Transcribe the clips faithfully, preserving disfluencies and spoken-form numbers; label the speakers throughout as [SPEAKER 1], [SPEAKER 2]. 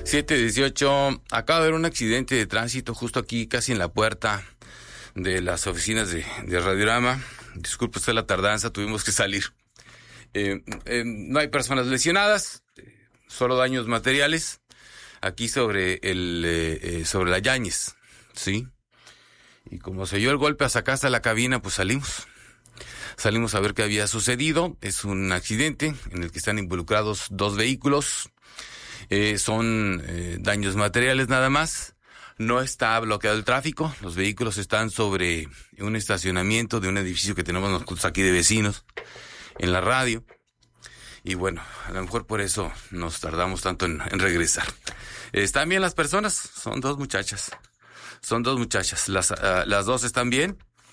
[SPEAKER 1] siete dieciocho, acaba de haber un accidente de tránsito justo aquí, casi en la puerta de las oficinas de, de Radiorama. Disculpe usted la tardanza, tuvimos que salir. Eh, eh, no hay personas lesionadas, eh, solo daños materiales. Aquí sobre el eh, eh, sobre la Yáñez, ¿sí? Y como se oyó el golpe hasta acá, hasta la cabina, pues salimos. Salimos a ver qué había sucedido. Es un accidente en el que están involucrados dos vehículos. Eh, son eh, daños materiales nada más. No está bloqueado el tráfico. Los vehículos están sobre un estacionamiento de un edificio que tenemos nosotros aquí de vecinos en la radio. Y bueno, a lo mejor por eso nos tardamos tanto en, en regresar. Eh, ¿Están bien las personas? Son dos muchachas. Son dos muchachas. Las, uh, las dos están bien.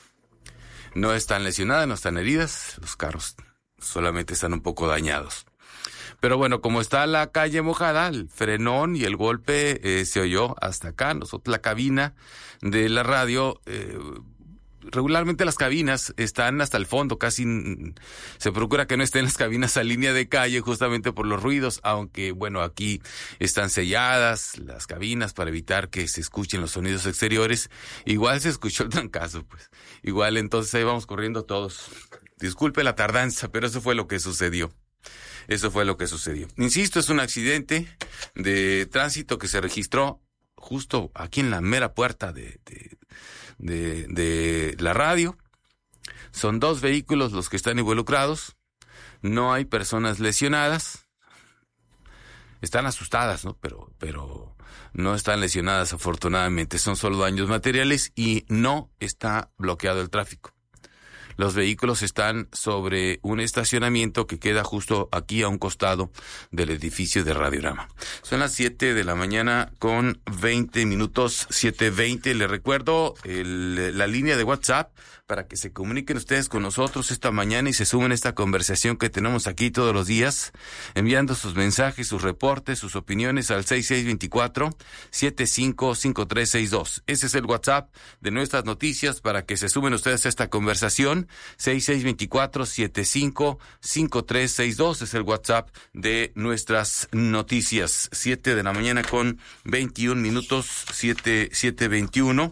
[SPEAKER 1] No están lesionadas, no están heridas. Los carros solamente están un poco dañados. Pero bueno, como está la calle mojada, el frenón y el golpe eh, se oyó hasta acá. Nosotros, la cabina de la radio, eh, regularmente las cabinas están hasta el fondo, casi se procura que no estén las cabinas a línea de calle justamente por los ruidos, aunque bueno, aquí están selladas las cabinas para evitar que se escuchen los sonidos exteriores. Igual se escuchó el trancazo, pues. Igual entonces ahí vamos corriendo todos. Disculpe la tardanza, pero eso fue lo que sucedió. Eso fue lo que sucedió. Insisto, es un accidente de tránsito que se registró justo aquí en la mera puerta de, de, de, de la radio. Son dos vehículos los que están involucrados. No hay personas lesionadas. Están asustadas, ¿no? Pero, pero no están lesionadas afortunadamente. Son solo daños materiales y no está bloqueado el tráfico. Los vehículos están sobre un estacionamiento que queda justo aquí a un costado del edificio de Radiorama. Son las siete de la mañana con veinte minutos, siete veinte. Les recuerdo el, la línea de WhatsApp para que se comuniquen ustedes con nosotros esta mañana y se sumen a esta conversación que tenemos aquí todos los días, enviando sus mensajes, sus reportes, sus opiniones al seis seis dos cuatro, siete cinco cinco tres seis dos. Ese es el WhatsApp de nuestras noticias para que se sumen ustedes a esta conversación. seis seis dos cuatro, siete cinco cinco tres seis dos es el WhatsApp de nuestras noticias. siete de la mañana con veintiún minutos, siete, siete veintiuno.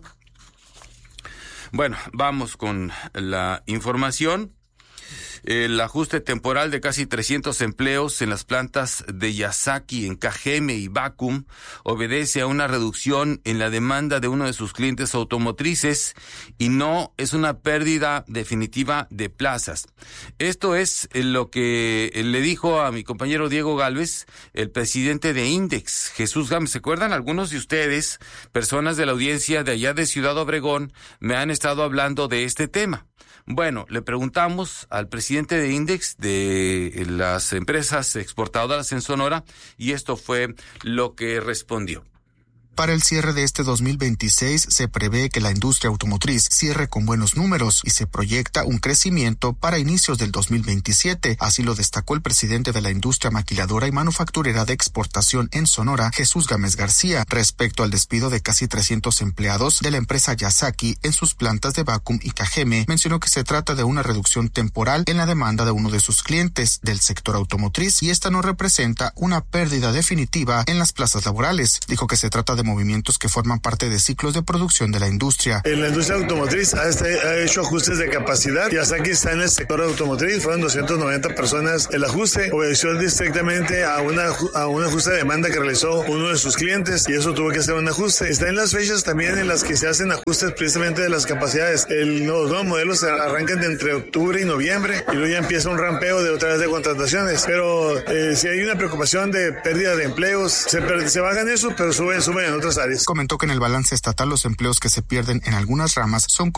[SPEAKER 1] Bueno, vamos con la información. El ajuste temporal de casi trescientos empleos en las plantas de Yazaki, en Cajeme y Vacuum obedece a una reducción en la demanda de uno de sus clientes automotrices y no es una pérdida definitiva de plazas. Esto es lo que le dijo a mi compañero Diego Gálvez, el presidente de Index, Jesús Gámez. ¿Se acuerdan? Algunos de ustedes, personas de la audiencia de allá de Ciudad Obregón, me han estado hablando de este tema. Bueno, le preguntamos al presidente de Index de las empresas exportadoras en Sonora y esto fue lo que respondió.
[SPEAKER 2] Para el cierre de este dos mil veintiséis se prevé que la industria automotriz cierre con buenos números y se proyecta un crecimiento para inicios del dos mil veintisiete. Así lo destacó el presidente de la industria maquiladora y manufacturera de exportación en Sonora, Jesús Gámez García, respecto al despido de casi trescientos empleados de la empresa Yazaki en sus plantas de Vacuum y Cajeme. Mencionó que se trata de una reducción temporal en la demanda de uno de sus clientes del sector automotriz y esta no representa una pérdida definitiva en las plazas laborales. Dijo que se trata de movimientos que forman parte de ciclos de producción de la industria.
[SPEAKER 3] En la industria automotriz ha, este, ha hecho ajustes de capacidad. Yazaki está en el sector automotriz, fueron doscientas noventa personas. El ajuste obedeció directamente a una, a un ajuste de demanda que realizó uno de sus clientes y eso tuvo que hacer un ajuste. Está en las fechas también en las que se hacen ajustes precisamente de las capacidades. El, los nuevos modelos arrancan de entre octubre y noviembre y luego ya empieza un rampeo de otra vez de contrataciones. Pero eh, si hay una preocupación de pérdida de empleos, se, se bajan eso, pero suben, suben en otras áreas.
[SPEAKER 2] Comentó que en el balance estatal los empleos que se pierden en algunas ramas son